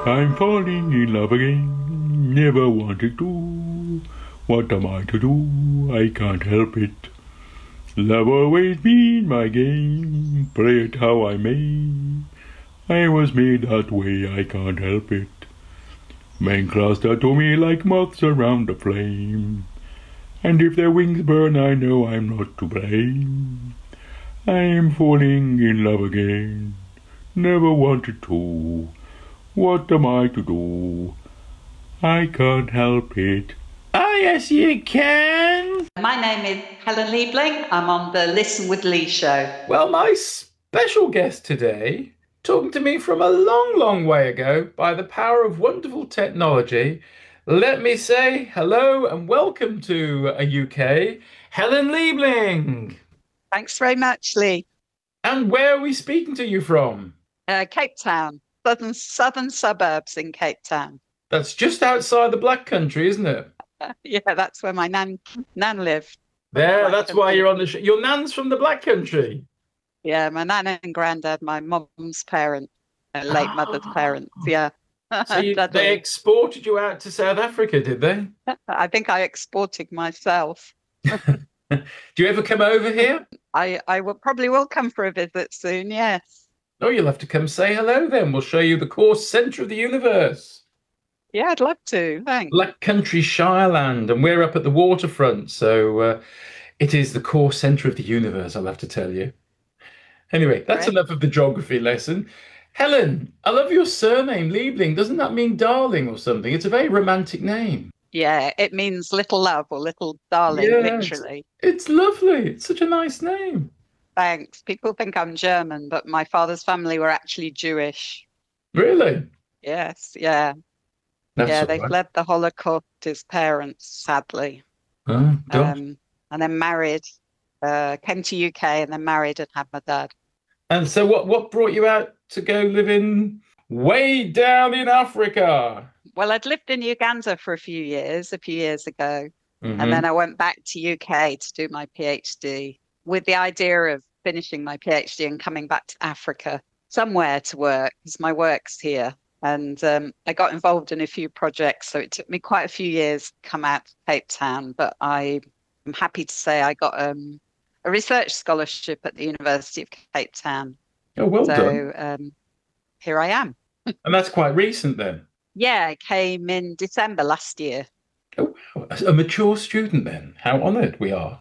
I'm falling in love again, never wanted to. What am I to do? I can't help it. Love always been my game, play it how I may. I was made that way, I can't help it. Men cluster to me like moths around a flame. And if their wings burn, I know I'm not to blame. I am falling in love again, never wanted to. What am I to do? I can't help it. Ah, yes, you can. My name is Helen Liebling. I'm on the Listen with Lee show. Well, my special guest today, talking to me from a long, long way ago by the power of wonderful technology. Let me say hello and welcome to a UK, Helen Liebling. Thanks very much, Lee. And where are we speaking to you from? Cape Town, southern suburbs in Cape Town. That's just outside the Black Country, isn't it? Yeah, that's where my nan lived. There, that's why you're on the show. Your nan's from the Black Country. Yeah, my nan and granddad, my mum's parents, late mother's parents. Yeah. So they exported you out to South Africa, did they? I think I exported myself. Do you ever come over here? I probably will come for a visit soon, yes. Oh, you'll have to come say hello then. We'll show you the core centre of the universe. Yeah, I'd love to. Thanks. Black Country Shireland, and we're up at the waterfront, so it is the core centre of the universe, I'll have to tell you. Anyway, that's enough of the geography lesson. Helen, I love your surname, Liebling. Doesn't that mean darling or something? It's a very romantic name. Yeah, it means little love or little darling, literally. It's lovely. It's such a nice name. Thanks. People think I'm German, but my father's family were actually Jewish. Really? Yes, yeah. They fled the Holocaust, his parents, sadly. Oh, gosh. And then married, came to UK and then married and had my dad. And so what brought you out to go living way down in Africa? Well, I'd lived in Uganda for a few years ago. Mm-hmm. And then I went back to UK to do my PhD with the idea of finishing my PhD and coming back to Africa, somewhere to work, because my work's here. And I got involved in a few projects, so it took me quite a few years to come out to Cape Town. But I am happy to say I got a research scholarship at the University of Cape Town. Oh, well done. So here I am. And that's quite recent then? Yeah, I came in December last year. Oh, wow. A mature student then. How honoured we are.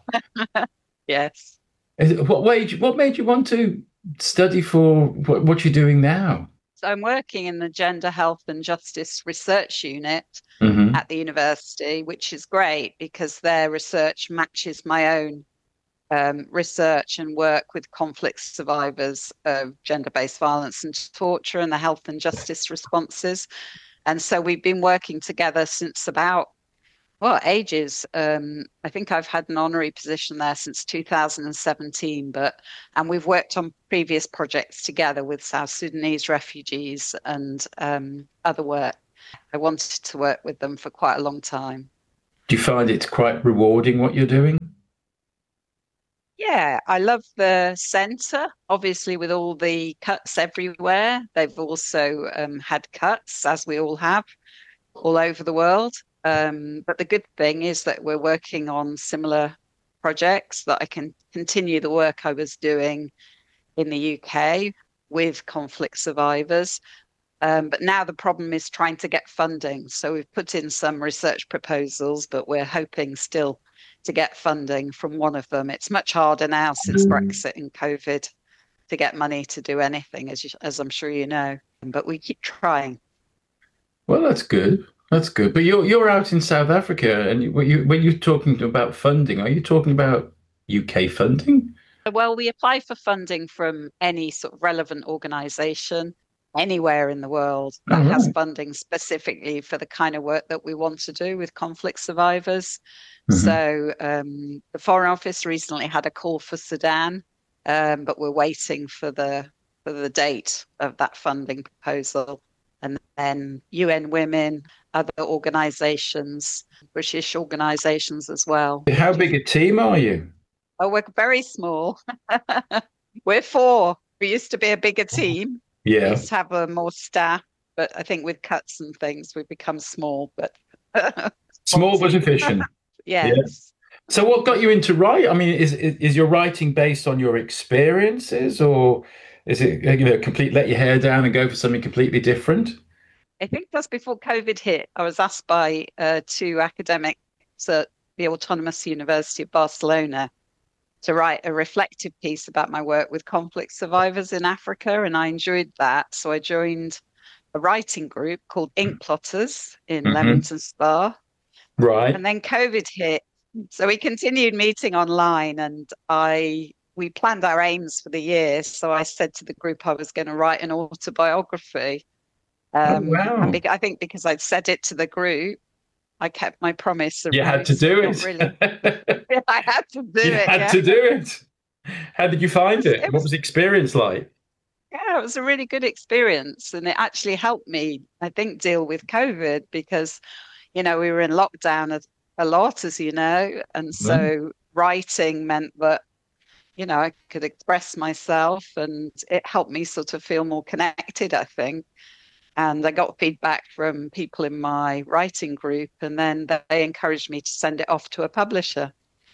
Yes. What made you want to study for what you're doing now? So I'm working in the Gender Health and Justice Research Unit at the university, which is great because their research matches my own research and work with conflict survivors of gender-based violence and torture and the health and justice responses. And so we've been working together since about, ages. I think I've had an honorary position there since 2017, and we've worked on previous projects together with South Sudanese refugees and other work. I wanted to work with them for quite a long time. Do you find it quite rewarding what you're doing? Yeah, I love the centre, obviously with all the cuts everywhere. They've also had cuts, as we all have, all over the world. But the good thing is that we're working on similar projects, that I can continue the work I was doing in the UK with conflict survivors. But now the problem is trying to get funding. So we've put in some research proposals, but we're hoping still to get funding from one of them. It's much harder now since Brexit and COVID to get money to do anything, as I'm sure you know. But we keep trying. Well, that's good. That's good. But you're out in South Africa, and when you're talking about funding, are you talking about UK funding? Well, we apply for funding from any sort of relevant organisation anywhere in the world that has funding specifically for the kind of work that we want to do with conflict survivors. So the Foreign Office recently had a call for Sudan, but we're waiting for the date of that funding proposal. And then UN Women, other organisations, British organisations as well. How big a team are you? Oh, we're very small. We're 4. We used to be a bigger team. Yeah. We used to have more staff. but I think with cuts and things, we've become small, but Small but efficient. yes. So what got you into write? I mean, is your writing based on your experiences, or is it, complete let your hair down and go for something completely different? I think just before COVID hit, I was asked by two academics at the Autonomous University of Barcelona to write a reflective piece about my work with conflict survivors in Africa, and I enjoyed that. So I joined a writing group called Ink Plotters in Leamington Spa. Right. And then COVID hit. So we continued meeting online, and we planned our aims for the year. So I said to the group I was going to write an autobiography. Wow. And I think because I'd said it to the group, I kept my promise. You had to do it. Really. I had to do it. You had to do it. How did you find it? What was the experience like? Yeah, it was a really good experience, and it actually helped me, I think, deal with COVID because, we were in lockdown a lot, as you know, and so writing meant that, I could express myself, and it helped me sort of feel more connected, I think. And I got feedback from people in my writing group, and then they encouraged me to send it off to a publisher.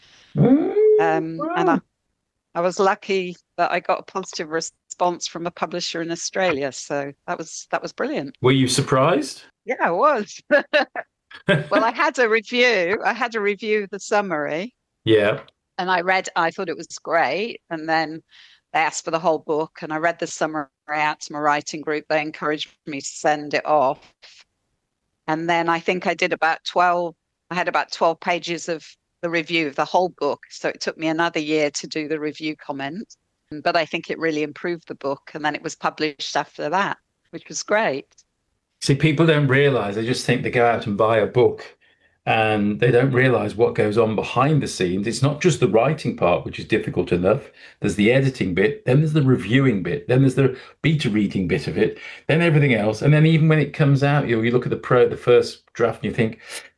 And I was lucky that I got a positive response from a publisher in Australia. So that was brilliant. Were you surprised? Yeah, I was. Well, I had a review. I had a review of the summary. Yeah. And I thought it was great. And then they asked for the whole book, and I read the summary out to my writing group. They encouraged me to send it off. And then I think I had about 12 pages of the review of the whole book. So it took me another year to do the review comment. But I think it really improved the book. And then it was published after that, which was great. See, people don't realize, they just think they go out and buy a book and they don't realize what goes on behind the scenes. It's not just the writing part, which is difficult enough. There's the editing bit, then there's the reviewing bit, then there's the beta reading bit of it, then everything else. And then even when it comes out, you look at the first draft and you think,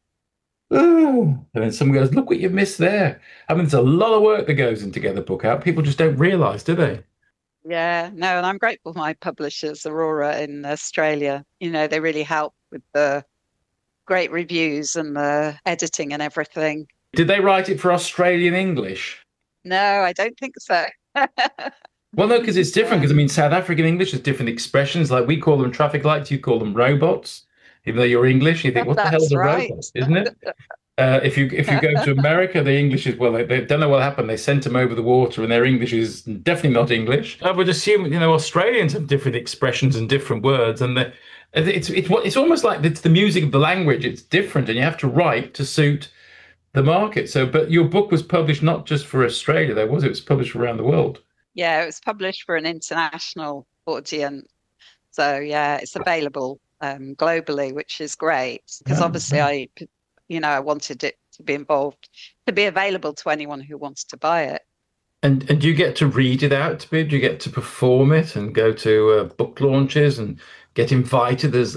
oh, and then someone goes, look what you've missed there. I mean, there's a lot of work that goes into getting the book out. People just don't realize, do they? Yeah, no, and I'm grateful for my publishers, Aurora in Australia. They really help with the great reviews and the editing and everything. Did they write it for Australian English? No, I don't think so. Well, no, because it's different. Because I mean, South African English has different expressions. Like we call them traffic lights, you call them robots. Even though you're English, you think, what the hell is a robot? Isn't it? If you go to America, the English is, well, they don't know what happened. They sent them over the water, and their English is definitely not English. I would assume, Australians have different expressions and different words, and it's almost like it's the music of the language. It's different, and you have to write to suit the market. So, but your book was published not just for Australia, though, was it? It was published around the world. Yeah, it was published for an international audience. So, yeah, it's available globally, which is great because obviously I wanted it to be available to anyone who wants to buy it. And do you get to read it out to people? Do you get to perform it and go to book launches and get invited as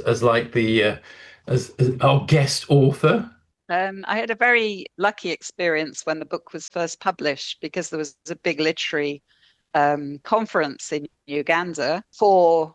our guest author? I had a very lucky experience when the book was first published because there was a big literary conference in Uganda for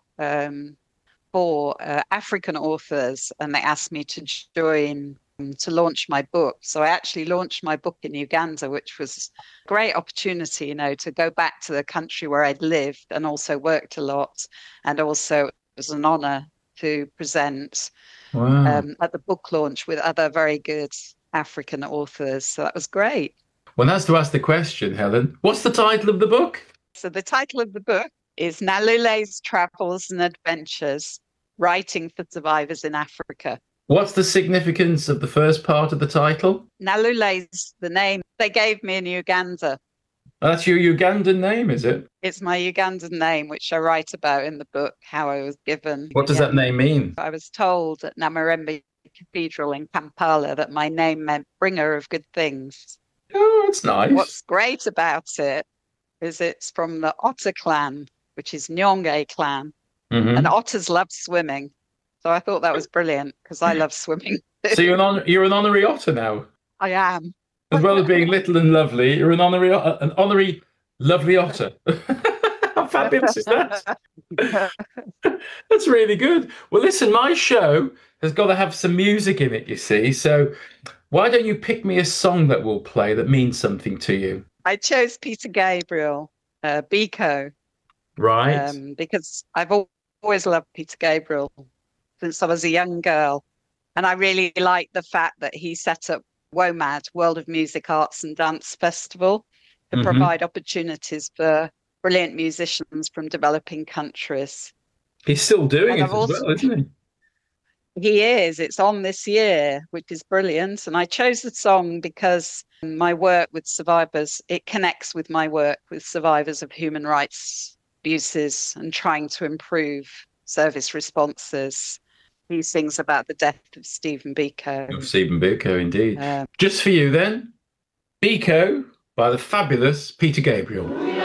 African authors, and they asked me to join to launch my book. So I actually launched my book in Uganda, which was a great opportunity, to go back to the country where I'd lived and also worked a lot. And also it was an honor to present at the book launch with other very good African authors. So that was great. One has to ask the question, Helen, what's the title of the book? So the title of the book is Nalule's Travels and Adventures, Writing for Survivors in Africa. What's the significance of the first part of the title? Nalule's the name they gave me in Uganda. That's your Ugandan name, is it? It's my Ugandan name, which I write about in the book, how I was given. What does that name mean? I was told at Namirembe Cathedral in Kampala that my name meant bringer of good things. Oh, that's nice. What's great about it is it's from the Otter clan, which is Nyonge clan. Mm-hmm. And otters love swimming. So I thought that was brilliant because I love swimming. So you're an honorary otter now? I am. As well as being little and lovely, you're an honorary lovely otter. I fabulous is that? That's really good. Well, listen, my show has got to have some music in it, you see. So why don't you pick me a song that we'll play that means something to you? I chose Peter Gabriel, Biko, Right. because I've always loved Peter Gabriel since I was a young girl. And I really like the fact that he set up WOMAD, World of Music, Arts and Dance Festival, to provide opportunities for brilliant musicians from developing countries. He's still doing And it I've as also, well, isn't he? he is, it's on this year, which is brilliant. And I chose the song because my work with survivors, it connects with my work with survivors of human rights abuses and trying to improve service responses. He sings about the death of Stephen Biko. Of Stephen Biko, indeed. Just for you then, Biko by the fabulous Peter Gabriel.